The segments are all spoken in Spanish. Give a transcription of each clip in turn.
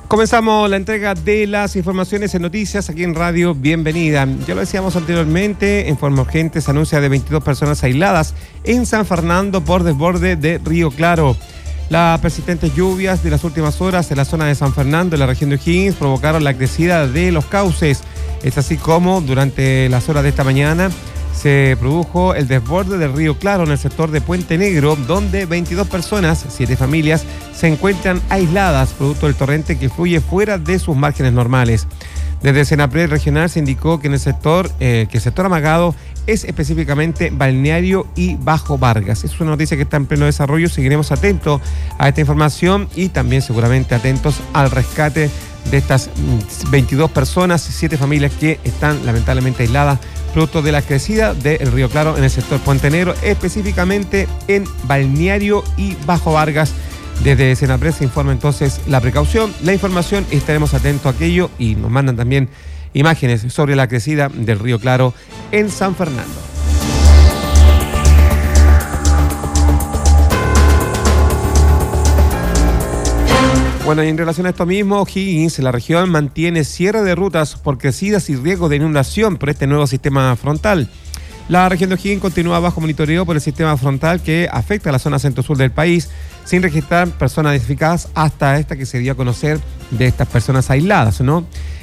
Comenzamos la entrega de las informaciones en noticias aquí en Radio Bienvenida. Ya lo decíamos anteriormente, en forma urgente se anuncia de 22 personas aisladas en San Fernando por desborde de Río Claro. Las persistentes lluvias de las últimas horas en la zona de San Fernando, en la región de O'Higgins, provocaron la crecida de los cauces. Es así como durante las horas de esta mañana se produjo el desborde del Río Claro en el sector de Puente Negro, donde 22 personas, 7 familias, se encuentran aisladas producto del torrente que fluye fuera de sus márgenes normales. Desde Senapred regional se indicó que en el sector, que el sector amagado es específicamente Balneario y Bajo Vargas. Es una noticia que está en pleno desarrollo. Seguiremos atentos a esta información y también seguramente atentos al rescate de estas 22 personas, 7 familias que están lamentablemente aisladas producto de la crecida del Río Claro en el sector Puente Negro, específicamente en Balneario y Bajo Vargas. Desde Senapred se informa entonces la precaución, la información, estaremos atentos a aquello y nos mandan también imágenes sobre la crecida del Río Claro en San Fernando. Bueno, y en relación a esto mismo, O'Higgins, la región mantiene cierre de rutas por crecidas y riesgos de inundación por este nuevo sistema frontal. La región de O'Higgins continúa bajo monitoreo por el sistema frontal que afecta a la zona centro-sur del país, sin registrar personas identificadas hasta esta que se dio a conocer de estas personas aisladas, ¿no?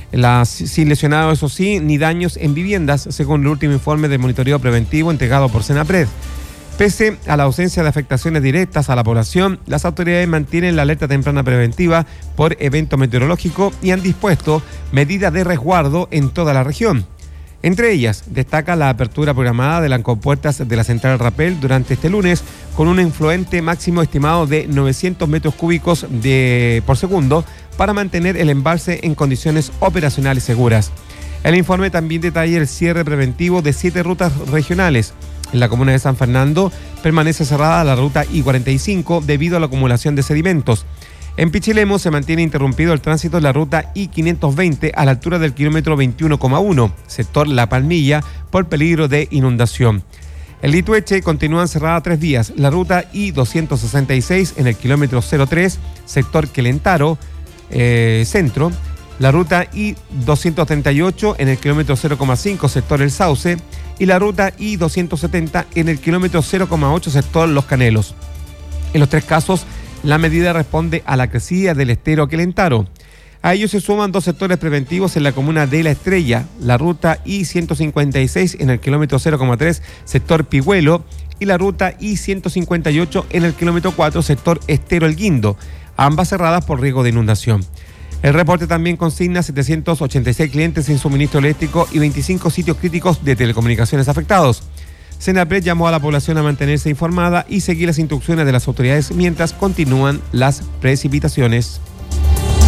Sin lesionados, eso sí, ni daños en viviendas, según el último informe de monitoreo preventivo entregado por Senapred. Pese a la ausencia de afectaciones directas a la población, las autoridades mantienen la alerta temprana preventiva por evento meteorológico y han dispuesto medidas de resguardo en toda la región. Entre ellas, destaca la apertura programada de las compuertas de la central Rapel durante este lunes, con un influente máximo estimado de 900 metros cúbicos por segundo para mantener el embalse en condiciones operacionales seguras. El informe también detalla el cierre preventivo de 7 rutas regionales. En la comuna de San Fernando permanece cerrada la ruta I-45 debido a la acumulación de sedimentos. En Pichilemu se mantiene interrumpido el tránsito en la ruta I-520 a la altura del kilómetro 21,1, sector La Palmilla, por peligro de inundación. En Litueche continúan cerradas 3 días la ruta I-266 en el kilómetro 03, sector Quelentaro, centro, la ruta I-238 en el kilómetro 0,5, sector El Sauce, y la ruta I-270 en el kilómetro 0,8, sector Los Canelos. En los 3 casos, la medida responde a la crecida del estero Quelentaro. A ellos se suman 2 sectores preventivos en la comuna de La Estrella, la ruta I-156 en el kilómetro 0,3, sector Pigüelo, y la ruta I-158 en el kilómetro 4, sector Estero El Guindo, ambas cerradas por riesgo de inundación. El reporte también consigna 786 clientes sin suministro eléctrico y 25 sitios críticos de telecomunicaciones afectados. Senapred llamó a la población a mantenerse informada y seguir las instrucciones de las autoridades mientras continúan las precipitaciones.